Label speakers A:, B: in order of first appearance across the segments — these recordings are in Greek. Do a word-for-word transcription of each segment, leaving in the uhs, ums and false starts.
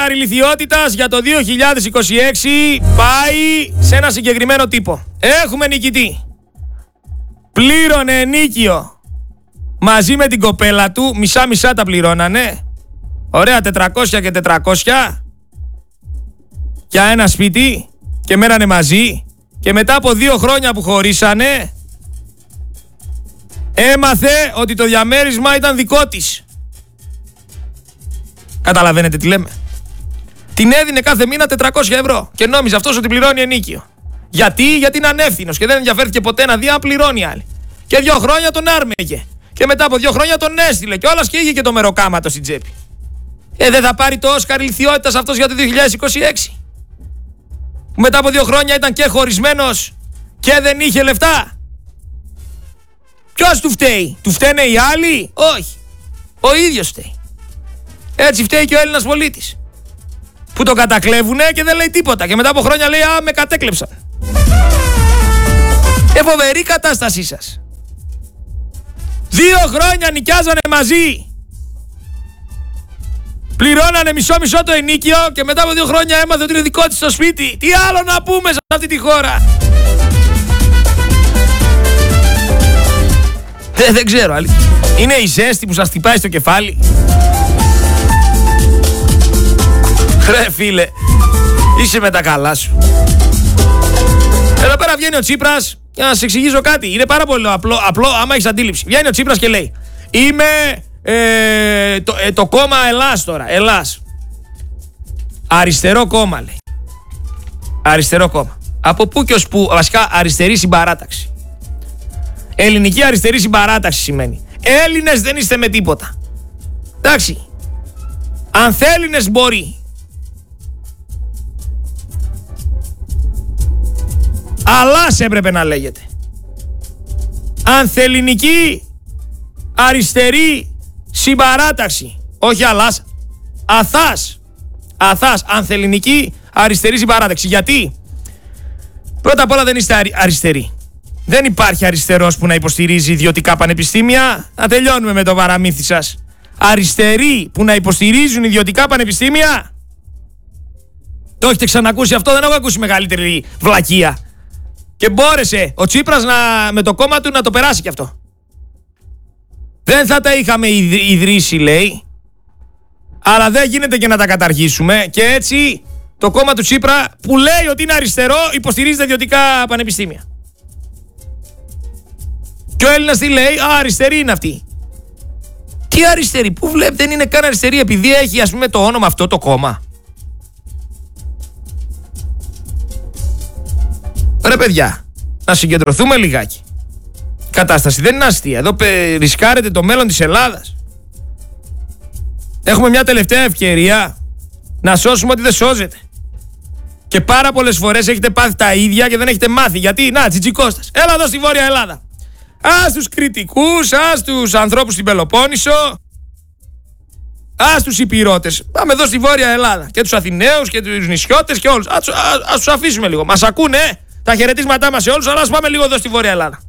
A: ηλικιότητας για το δύο χιλιάδες είκοσι έξι πάει σε ένα συγκεκριμένο τύπο. Έχουμε νικητή. Πλήρωνε ενίκιο μαζί με την κοπέλα του, μισά-μισά τα πληρώνανε. Ωραία, τετρακόσια και τετρακόσια για ένα σπίτι και μένανε μαζί. Και μετά από δύο χρόνια που χωρίσανε, έμαθε ότι το διαμέρισμα ήταν δικό της. Καταλαβαίνετε τι λέμε? Την έδινε κάθε μήνα τετρακόσια ευρώ και νόμιζε αυτός ότι πληρώνει ενίκιο. Γιατί? Γιατί είναι ανεύθυνος και δεν ενδιαφέρθηκε ποτέ να δει αν πληρώνει άλλη. Και δύο χρόνια τον άρμεγε. Και μετά από δύο χρόνια τον έστειλε κιόλας και είχε και το μεροκάματο στην τσέπη. Ε, δεν θα πάρει το Όσκαρ ηλικιότητας αυτός για το δύο χιλιάδες είκοσι έξι? Που μετά από δύο χρόνια ήταν και χωρισμένος και δεν είχε λεφτά. Ποιος του φταίει? Του φταίνε οι άλλοι? Όχι. Ο ίδιος φταίει. Έτσι φταίει και ο Έλληνας πολίτης, που το κατακλέβουνε και δεν λέει τίποτα. Και μετά από χρόνια λέει «Α, με κατέκλεψαν». Ε, φοβερή κατάστασή σας. Δύο χρόνια νοικιάζανε μαζί. Πληρώνανε μισό-μισό το ενίκιο και μετά από δύο χρόνια έμαθε ότι είναι δικό της το σπίτι. Τι άλλο να πούμε σε αυτή τη χώρα? Ε, δεν ξέρω, αλήθεια. Είναι η ζέστη που σας χτυπάει στο κεφάλι? Ρε φίλε, είσαι με τα καλά σου. Εδώ πέρα βγαίνει ο Τσίπρας, για να σας εξηγήσω κάτι. Είναι πάρα πολύ απλό, απλό άμα έχεις αντίληψη. Βγαίνει ο Τσίπρας και λέει είμαι ε, το, ε, το κόμμα Ελλάς τώρα, Ελλάς. Αριστερό κόμμα, λέει. Αριστερό κόμμα. Από πού και ως πού? Βασικά αριστερή συμπαράταξη. Ελληνική αριστερή συμπαράταξη σημαίνει Έλληνες δεν είστε με τίποτα. Εντάξει. Ανθέλληνες μπορεί. Αλλάς έπρεπε να λέγεται. Ανθελληνική αριστερή συμπαράταξη. Όχι Αλλάς. Αθάς. Αθάς. Ανθελληνική αριστερή συμπαράταξη. Γιατί? Πρώτα απ' όλα δεν είστε αρι- αριστεροί. Δεν υπάρχει αριστερός που να υποστηρίζει ιδιωτικά πανεπιστήμια. Να τελειώνουμε με το παραμύθι σας. Αριστεροί που να υποστηρίζουν ιδιωτικά πανεπιστήμια. Το έχετε ξανακούσει αυτό? Δεν έχω ακούσει μεγαλύτερη βλακεία. Και μπόρεσε ο Τσίπρας να, με το κόμμα του να το περάσει κι αυτό. Δεν θα τα είχαμε ιδρύσει, λέει. Αλλά δεν γίνεται και να τα καταργήσουμε. Και έτσι το κόμμα του Τσίπρα, που λέει ότι είναι αριστερό, υποστηρίζει τα ιδιωτικά πανεπιστήμια. Και ο Έλληνας τι λέει? Α, αριστερή είναι αυτή. Τι αριστερή? Πού βλέπει? Δεν είναι καν αριστερή επειδή έχει, ας πούμε, το όνομα αυτό το κόμμα. Ρε παιδιά, να συγκεντρωθούμε λιγάκι. Η κατάσταση δεν είναι αστεία. Εδώ ρισκάρετε το μέλλον της Ελλάδας. Έχουμε μια τελευταία ευκαιρία να σώσουμε ό,τι δεν σώζεται. Και πάρα πολλές φορές έχετε πάθει τα ίδια και δεν έχετε μάθει. Γιατί? Να, Τζιτζικώστας. Έλα εδώ στη Βόρεια Ελλάδα. Ας τους κριτικούς, ας τους ανθρώπους στην Πελοπόννησο, ας τους υπηρώτες. Πάμε εδώ στη Βόρεια Ελλάδα. Και τους Αθηναίους και τους νησιώτες και όλους. Ας, ας, ας τους αφήσουμε λίγο. Μας ακούνε τα χαιρετίσματά μας σε όλους, αλλά ας πάμε λίγο εδώ στη Βόρεια Ελλάδα.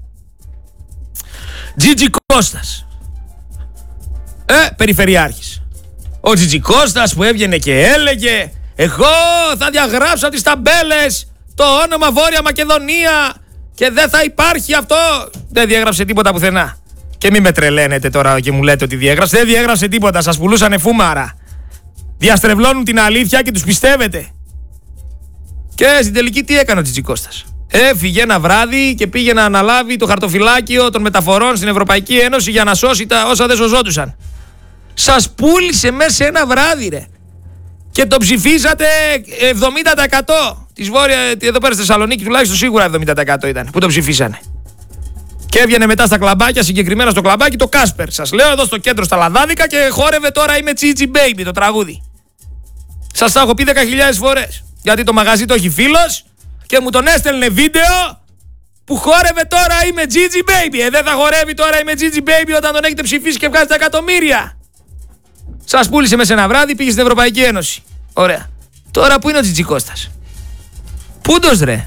A: Τζιτζικώστας. Ε, περιφερειάρχης. Ο Τζιτζικώστας που έβγαινε και έλεγε εγώ θα διαγράψω τις ταμπέλες το όνομα Βόρεια Μακεδονία και δεν θα υπάρχει αυτό. Δεν διέγραψε τίποτα πουθενά. Και μη με τρελαίνετε τώρα και μου λέτε ότι διέγραψε. Δεν διέγραψε τίποτα. Σας πουλούσανε φούμαρα. Διαστρεβλώνουν την αλήθεια και τους πιστεύετε. Και στην τελική τι έκανε ο Τζιτζικώστας? Έφυγε ένα βράδυ και πήγε να αναλάβει το χαρτοφυλάκιο των μεταφορών στην Ευρωπαϊκή Ένωση για να σώσει τα όσα δεν σωζόντουσαν. Σας πούλησε μέσα σε ένα βράδυ, ρε. Και το ψηφίσατε εβδομήντα τοις εκατό. Της Βόρεια, εδώ πέρα στη Θεσσαλονίκη τουλάχιστον σίγουρα εβδομήντα τοις εκατό ήταν που το ψηφίσανε. Και έβγαινε μετά στα κλαμπάκια, συγκεκριμένα στο κλαμπάκι το Κάσπερ. Σας λέω εδώ στο κέντρο στα Λαδάδικα και χόρευε τώρα είμαι Gigi Baby το τραγούδι. Σας τα έχω πει δέκα χιλιάδες φορές. Γιατί το μαγαζί το έχει φίλος και μου τον έστελνε βίντεο που χόρευε τώρα είμαι Gigi Baby. Ε, δεν θα χορεύει τώρα είμαι Gigi Baby όταν τον έχετε ψηφίσει και βγάζει τα εκατομμύρια. Σας πούλησε μέσα ένα βράδυ, πήγε στην Ευρωπαϊκή Ένωση. Ωραία. Τώρα που είναι ο Τζιτζικώστας? Πούντος ρε.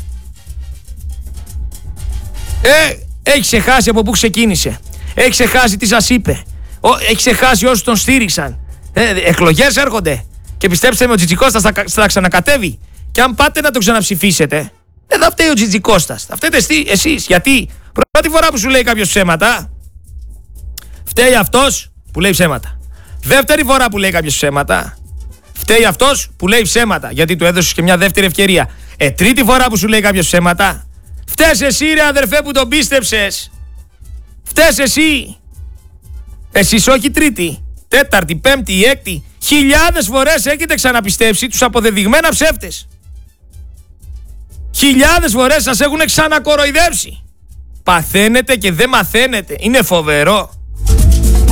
A: Ε, έχει ξεχάσει από πού ξεκίνησε. Έχει ξεχάσει τι σας είπε. Έχει ξεχάσει όσους τον στήριξαν. Ε, εκλογές έρχονται. Και πιστέψτε με, ο Τζιτζικώστας θα, θα ξανακατέβει. Και αν πάτε να τον ξαναψηφίσετε, δεν θα φταίει ο Τζιτζικώστας. Θα φταίτε εσείς. Γιατί πρώτη φορά που σου λέει κάποιος ψέματα, φταίει αυτός που λέει ψέματα. Δεύτερη φορά που λέει κάποιος ψέματα, φταίει αυτός που λέει ψέματα. Γιατί του έδωσες και μια δεύτερη ευκαιρία. Ε, τρίτη φορά που σου λέει κάποιος ψέματα, φταίς εσύ, ρε αδερφέ, που τον πίστεψες. Φταίς εσύ. Εσείς όχι τρίτη, τέταρτη, πέμπτη, έκτη. Χιλιάδες φορές έχετε ξαναπιστέψει τους αποδεδειγμένα ψεύτες. Χιλιάδες φορές σας έχουν ξανακοροϊδέψει. Παθαίνετε και δεν μαθαίνετε. Είναι φοβερό.